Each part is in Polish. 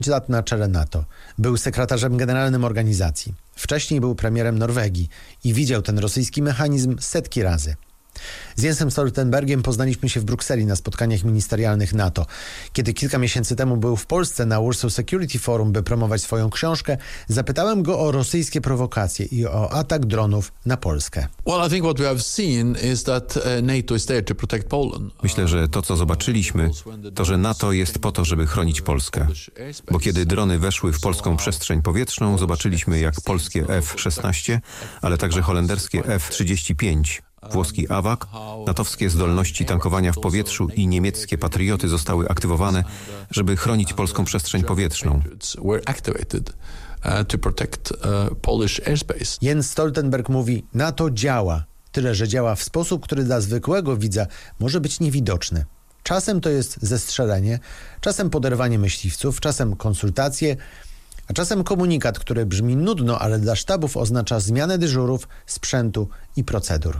lat na czele NATO. Był sekretarzem generalnym organizacji. Wcześniej był premierem Norwegii i widział ten rosyjski mechanizm setki razy. Z Jensem Stoltenbergiem poznaliśmy się w Brukseli na spotkaniach ministerialnych NATO. Kiedy kilka miesięcy temu był w Polsce na Warsaw Security Forum, by promować swoją książkę, zapytałem go o rosyjskie prowokacje i o atak dronów na Polskę. Myślę, że to, co zobaczyliśmy, to, że NATO jest po to, żeby chronić Polskę. Bo kiedy drony weszły w polską przestrzeń powietrzną, zobaczyliśmy, jak polskie F-16, ale także holenderskie F-35, włoski AWAC, natowskie zdolności tankowania w powietrzu i niemieckie Patrioty zostały aktywowane, żeby chronić polską przestrzeń powietrzną. Jens Stoltenberg mówi, NATO działa, tyle że działa w sposób, który dla zwykłego widza może być niewidoczny. Czasem to jest zestrzelenie, czasem poderwanie myśliwców, czasem konsultacje, a czasem komunikat, który brzmi nudno, ale dla sztabów oznacza zmianę dyżurów, sprzętu i procedur.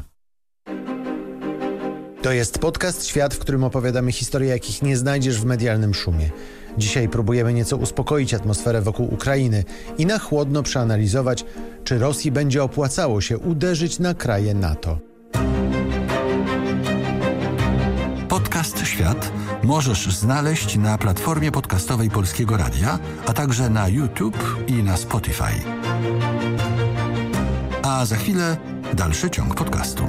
To jest podcast Świat, w którym opowiadamy historie, jakich nie znajdziesz w medialnym szumie. Dzisiaj próbujemy nieco uspokoić atmosferę wokół Ukrainy i na chłodno przeanalizować, czy Rosji będzie opłacało się uderzyć na kraje NATO. Podcast Świat możesz znaleźć na platformie podcastowej Polskiego Radia, a także na YouTube i na Spotify. A za chwilę dalszy ciąg podcastu.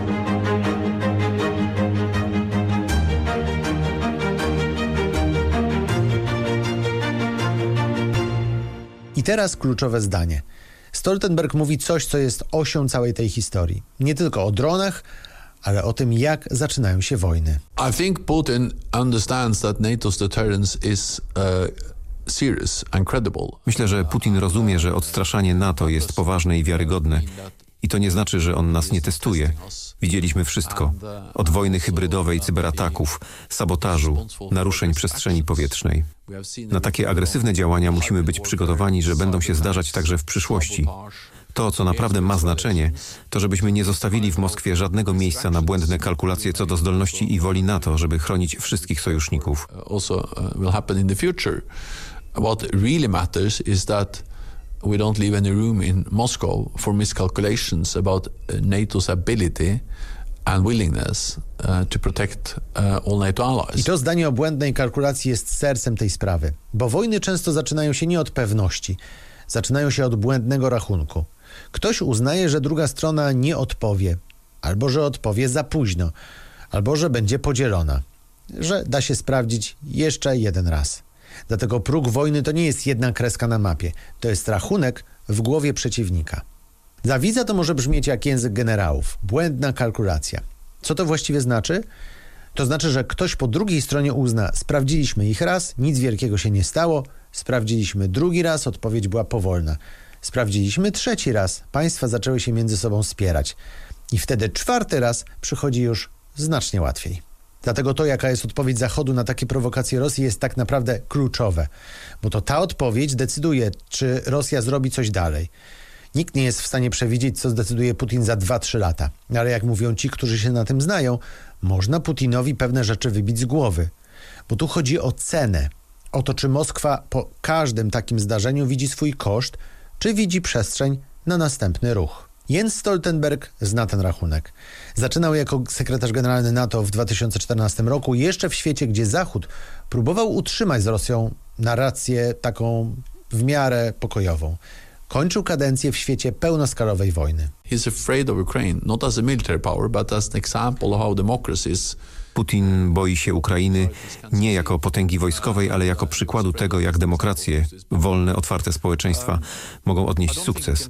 I teraz kluczowe zdanie. Stoltenberg mówi coś, co jest osią całej tej historii. Nie tylko o dronach, ale o tym, jak zaczynają się wojny. I think Putin understands that NATO's deterrence is serious and credible. Myślę, że Putin rozumie, że odstraszanie NATO jest poważne i wiarygodne. I to nie znaczy, że on nas nie testuje. Widzieliśmy wszystko. Od wojny hybrydowej, cyberataków, sabotażu, naruszeń przestrzeni powietrznej. Na takie agresywne działania musimy być przygotowani, że będą się zdarzać także w przyszłości. To, co naprawdę ma znaczenie, to żebyśmy nie zostawili w Moskwie żadnego miejsca na błędne kalkulacje co do zdolności i woli NATO, żeby chronić wszystkich sojuszników. What really matters is that we don't leave any room in Moscow for miscalculations about NATO's ability and willingness to protect all NATO allies. I to zdanie o błędnej kalkulacji jest sercem tej sprawy, bo wojny często zaczynają się nie od pewności, zaczynają się od błędnego rachunku. Ktoś uznaje, że druga strona nie odpowie, albo że odpowie za późno, albo że będzie podzielona, że da się sprawdzić jeszcze jeden raz. Dlatego próg wojny to nie jest jedna kreska na mapie. To jest rachunek w głowie przeciwnika. Dla widza to może brzmieć jak język generałów. Błędna kalkulacja. Co to właściwie znaczy? To znaczy, że ktoś po drugiej stronie uzna, sprawdziliśmy ich raz, nic wielkiego się nie stało, sprawdziliśmy drugi raz, odpowiedź była powolna. Sprawdziliśmy trzeci raz, państwa zaczęły się między sobą spierać. I wtedy czwarty raz przychodzi już znacznie łatwiej. Dlatego to, jaka jest odpowiedź Zachodu na takie prowokacje Rosji, jest tak naprawdę kluczowe. Bo to ta odpowiedź decyduje, czy Rosja zrobi coś dalej. Nikt nie jest w stanie przewidzieć, co zdecyduje Putin za 2-3 lata. Ale jak mówią ci, którzy się na tym znają, można Putinowi pewne rzeczy wybić z głowy. Bo tu chodzi o cenę. O to, czy Moskwa po każdym takim zdarzeniu widzi swój koszt, czy widzi przestrzeń na następny ruch. Jens Stoltenberg zna ten rachunek. Zaczynał jako sekretarz generalny NATO w 2014 roku, jeszcze w świecie, gdzie Zachód próbował utrzymać z Rosją narrację taką w miarę pokojową. Kończył kadencję w świecie pełnoskalowej wojny. He's afraid of Ukraine, not as a military power, but as an example of how democracy is. Putin boi się Ukrainy nie jako potęgi wojskowej, ale jako przykładu tego, jak demokracje, wolne, otwarte społeczeństwa mogą odnieść sukces.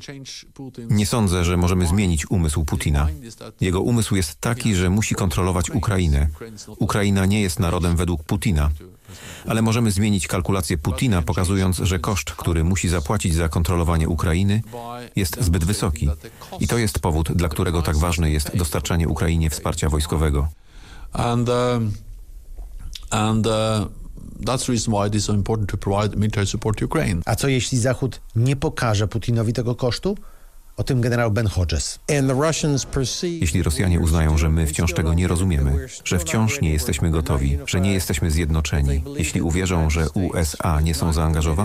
Nie sądzę, że możemy zmienić umysł Putina. Jego umysł jest taki, że musi kontrolować Ukrainę. Ukraina nie jest narodem według Putina. Ale możemy zmienić kalkulację Putina, pokazując, że koszt, który musi zapłacić za kontrolowanie Ukrainy, jest zbyt wysoki. I to jest powód, dla którego tak ważne jest dostarczanie Ukrainie wsparcia wojskowego. That's the reason why it is so important to provide military support to Ukraine. A co jeśli Zachód nie pokaże Putinowi tego kosztu? O tym generał Ben Hodges. Jeśli Rosjanie uznają, że my wciąż tego nie rozumiemy, że wciąż nie jesteśmy gotowi, że nie jesteśmy zjednoczeni, jeśli uwierzą, że USA nie są zaangażowane,